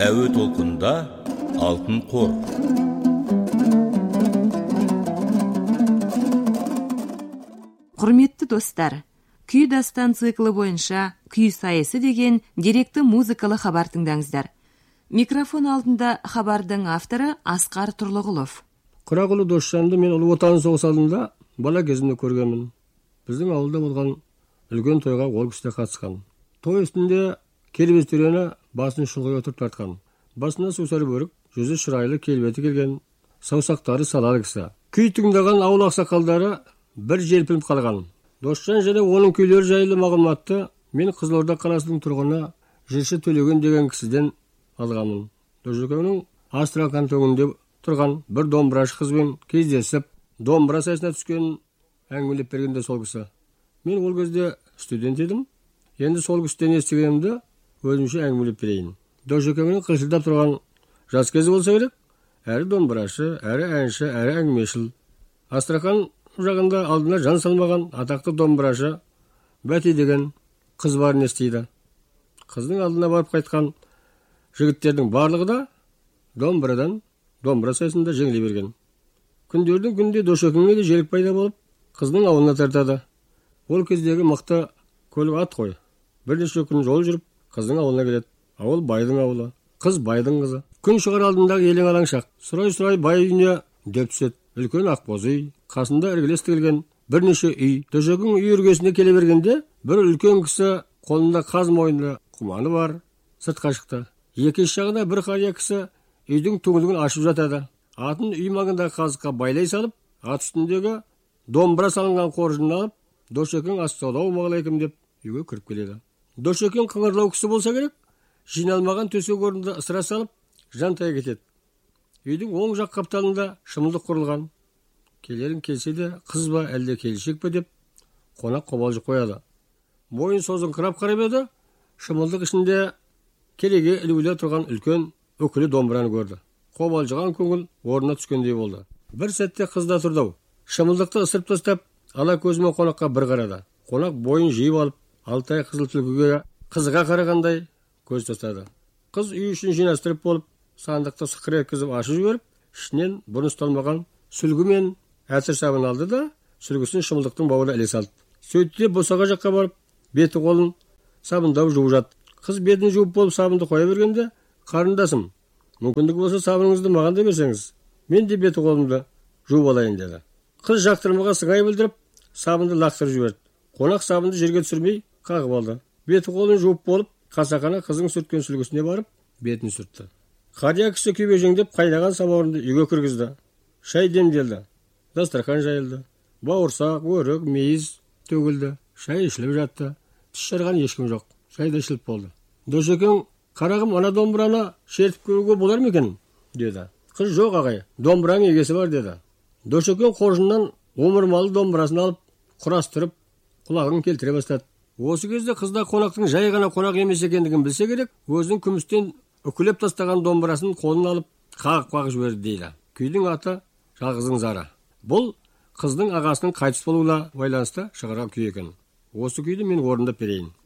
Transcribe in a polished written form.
Әуе толқында алтын қор. Құрметті достар, күй дастан циклы бойынша күй сайысы деген деректі музыкалы хабар тыңдаңыздар. Микрофон алдында хабардың авторы Асқар Тұрлығұлов. Қырағұлы Досжанды мен ұлы отан соғыс алдында бала кезімде көргенмін. Біздің ауылда болған үлкен тойға ол кісі қатысқан. Той үстінде кербез түрені басын шұлғай отырып тартқан. Басына сусар бөрік, жүзі шырайлы келбеті келген, саусақтары салалы кісі. Күй тыңдаған ауыл ақсақалдары бір желпініп қалған. Досжан және оның күйлері жайлы мағлұматты мен Қызылорда қаласының тұрғыны Жыршы Төлеген деген кісіден алғанмын. Досжекеңнің Астрахан төңінде тұрған бір домбырашы қызбен кездесіп, домбыра сайысына түскен әңгімелеп бергенде сол кісі. Мен ол кезде студент едім. Енді сол кісіден естігенімді өзімше әңгімелеп берейін. Досжекеңнің қылшылдап тұрған жас кезі болса керек, әрі домбырашы, әрі әнші, әрі әңгімешіл. Астрахан жағында алдына жан салмаған атақты домбырашы Бәти деген қыз барын естиді. Қыздың алдына барып қайтқан жігіттердің барлығы да домбыра сайысында жеңіле берген. Күндердің күнде Досжекеңге де желік пайда болып, қыздың ауылына тартады. Ол кездегі мықты көлік ат қой. Бірнеше күн жол жүріп, қыздың ауылына келеді. Ауыл байдың ауылы, қыз байдың қызы. Күн шығар алдындағы елең алаң шақ. Сұрай бай үйіне деп түседі. Үлкен ақбоз үй, қасында іргелес тігілген бірнеше үй. Досжекең үй іргесіне келе бергенде, бір үлкен кісі қолында қаз мойынды құманы бар сыртқа шықты. Екінші жағында бір қария кісі үйдің түңлігін ашып жатады. Атын үй маңындағы қазыққа байлай салып, ат үстіндегі домбыра салынған қоржынын алып, Досжекең ассалаумағалейкум деп үйге кіріп келеді. Досжекең қыңырлау кісі болса керек, жиналмаған төсек орнында ысыра салып, жантая кетеді. Үйдің оң жақ қапталында шымылдық құрылған. Келерін келсе де, қыз ба әлде келіншек пе деп қонақ қобалжып қояды. Мойын созыңқырап қарап еді, шымылдық ішінде кереге ілулі тұрған үлкен үкілі домбыраны көрді. Қобалжыған көңіл орнына түскендей болды. Бір сәтте қыз да тұрды. Шымылдықты ысырып тастап, ала көзімен қонаққа бір қарады. Қонақ бойын жиып алып, алтай қызыл түлкіге қызға қарағандай көз тастады. Қыз үй үшін жинастырып болып, сандықты сықыр еткізіп ашып жіберіп, ішінен бұрын ұсталмаған сүлгі мен әтір сабын алды да, сүлгісін шымылдықтың бауырына іле салды. Сөйтті де босаға жаққа барып, беті қолын сабындап жуып жатты. Қыз бетін жуып болып сабынды қоя бергенде, қарындасым, мүмкіндік болса сабыныңызды маған да берсеңіз, мен де беті қолымды жуып алайын деді. Қыз жақтырмаға сыңай білдіріп, сабынды лақтырып жіберді. Қонақ сабынды жерге түсірмей қағып алды. Беті қолын жуып болып, қасақана қыздың сүрткен сүлгісіне барып, бетін сүртті. Қария кісі күйбежеңдеп қайнаған самаурынды үйге кіргізді. Шай демделді. Дастархан жайылды. Бауырсақ, өрік, мейіз төгілді. Шай ішіліп жатты. Тіс жарған ешкім жоқ. Шай да ішіліп болды. Досжекең, қарағым, ана домбыраны шертіп көруге болар ма екен? Деді. Қыз, жоқ ағай, домбыраның егесі бар деді. Досжекең қоржыннан омырмалы домбырасын алып, құрастырып, құлағын келтіре бастады. Осы кезде қызда қонақтың жай ғана қонақ емес екендігін білсе керек, өзінің күмістен үкілеп тастаған домбырасын қолын алып, қағып жіберді дейді. Күйдің аты Жалғыздың зары. Бұл қыздың ағасының қайтыс болуына байланысты шығарған күй екен. Осы күйді мен орындап берейін.